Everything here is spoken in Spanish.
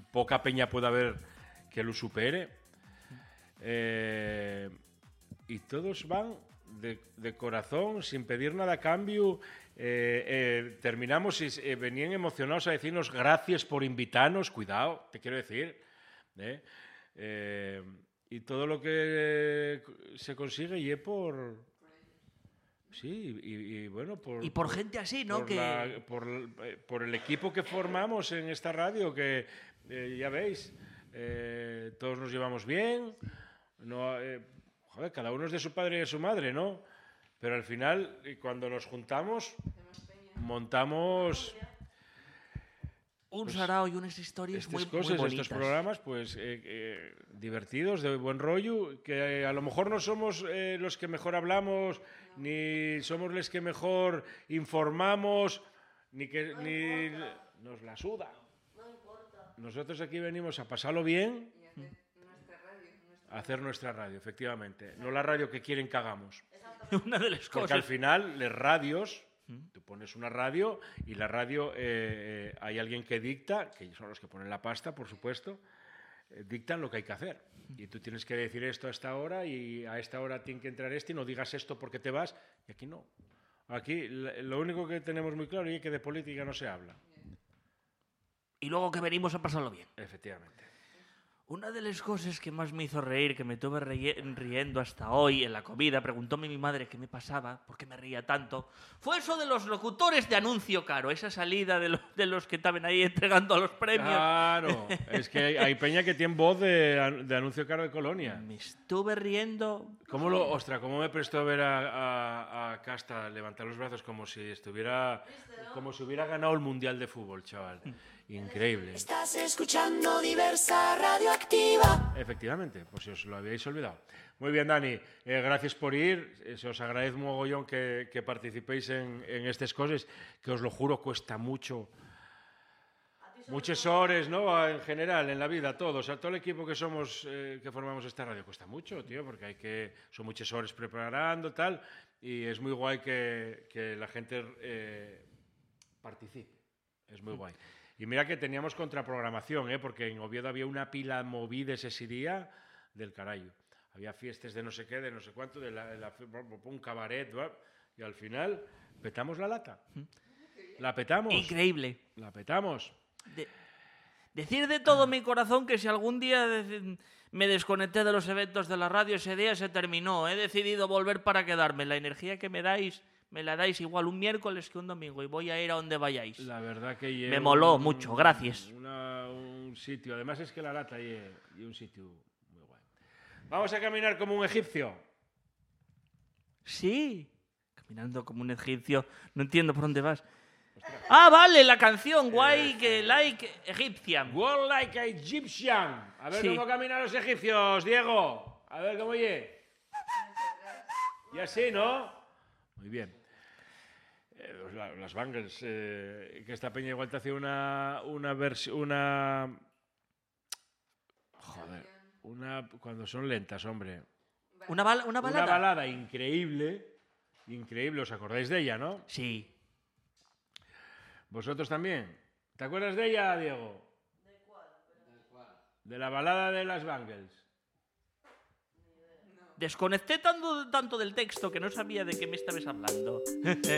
poca peña puede haber que lo supere. Y todos van de corazón, sin pedir nada a cambio. Terminamos y venían emocionados a decirnos gracias por invitarnos. Cuidado, te quiero decir. Y todo lo que se consigue y es por... Sí, y bueno, por gente así, ¿no? Por el equipo que formamos en esta radio, que ya veis, todos nos llevamos bien, no, joder, cada uno es de su padre y de su madre, ¿no? Pero al final, cuando nos juntamos, montamos... Un sarao y unas historias muy bonitas. Estos programas, pues, divertidos, de buen rollo, que a lo mejor no somos los que mejor hablamos, ni somos los que mejor informamos, ni nos la suda. No importa. Nosotros aquí venimos a pasarlo bien, a hacer nuestra radio, efectivamente. No la radio que quieren que hagamos. Una de las cosas. Porque al final, las radios... Tú pones una radio y la radio hay alguien que dicta, que son los que ponen la pasta, por supuesto, dictan lo que hay que hacer. Y tú tienes que decir esto a esta hora y a esta hora tiene que entrar y no digas esto porque te vas. Y aquí no. Aquí lo único que tenemos muy claro es que de política no se habla. Y luego que venimos a pasarlo bien. Efectivamente. Una de las cosas que más me hizo reír, que me tuve riendo hasta hoy en la comida, preguntóme mi madre qué me pasaba, por qué me reía tanto, fue eso de los locutores de Anuncio Caro, esa salida de los que estaban ahí entregando los premios. Claro, es que hay peña que tiene voz de Anuncio Caro de Colonia. Me estuve riendo. ¿Cómo me prestó ver a Casta levantar los brazos como si hubiera ganado el Mundial de Fútbol, chaval? Increíble. Estás escuchando Diversa Radioactiva. Efectivamente, pues si os lo habíais olvidado. Muy bien, Dani, gracias por ir. Se os agradezco mogollón que participéis en estas cosas, que os lo juro cuesta mucho. Muchas horas, ¿no? En general, en la vida, todos. O sea, todo el equipo que somos, que formamos esta radio, cuesta mucho, tío, porque son muchas horas preparando, tal, y es muy guay que la gente participe. Es muy guay. Y mira que teníamos contraprogramación, porque en Oviedo había una pila movida ese día del carayo. Había fiestas de no sé qué, de no sé cuánto, un cabaret, y al final petamos la lata. La petamos. Increíble. La petamos. Decir de todo mi corazón que si algún día me desconecté de los eventos de la radio, ese día se terminó. He decidido volver para quedarme. La energía que me dais... me la dais igual un miércoles que un domingo y voy a ir a donde vayáis. La verdad que me moló mucho, gracias. Un sitio, además es que la lata y un sitio muy guay. Vamos a caminar como un egipcio. Sí, caminando como un egipcio. No entiendo por dónde vas. Ostras. Ah, vale, la canción, guay, que like Egyptian. Walk like Egyptian. A ver cómo caminan los egipcios, Diego. A ver cómo oye. Y así, ¿no? Muy bien. Las Bangles, que esta peña igual te hacía una versión, cuando son lentas, hombre. ¿Una balada? Una balada increíble, ¿os acordáis de ella, no? Sí. ¿Vosotros también? ¿Te acuerdas de ella, Diego? ¿De cuál? De la balada de las Bangles. Desconecté tanto del texto que no sabía de qué me estabas hablando.